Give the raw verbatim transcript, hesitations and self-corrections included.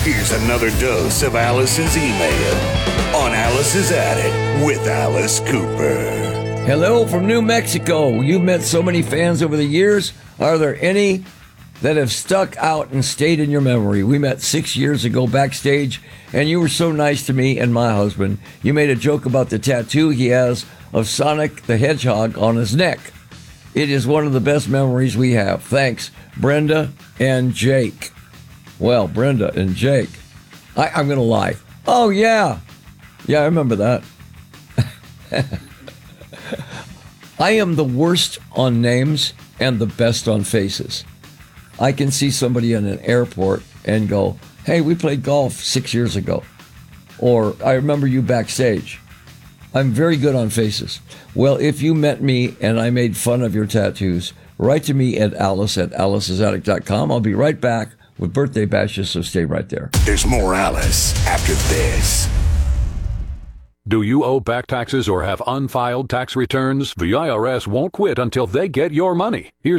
Here's another dose of Alice's email on Alice's Attic with Alice Cooper. Hello from New Mexico. You've met so many fans over the years. Are there any that have stuck out and stayed in your memory? We met six years ago backstage, and you were so nice to me and my husband. You made a joke about the tattoo he has of Sonic the Hedgehog on his neck. It is one of the best memories we have. Thanks, Brenda and Jake. Well, Brenda and Jake. I, I'm going to lie. Oh, yeah. Yeah, I remember that. I am the worst on names and the best on faces. I can see somebody in an airport and go, hey, we played golf six years ago. Or I remember you backstage. I'm very good on faces. Well, if you met me and I made fun of your tattoos, write to me at Alice at alice's attic dot com. I'll be right back with birthday bashes, so stay right there. There's more Alice after this. Do you owe back taxes or have unfiled tax returns? The I R S won't quit until they get your money. Here's